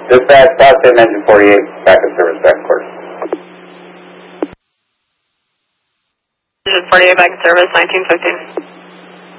Dispatch, Boston, engine 48, back in service, back course. Engine 48, back in service, 1915.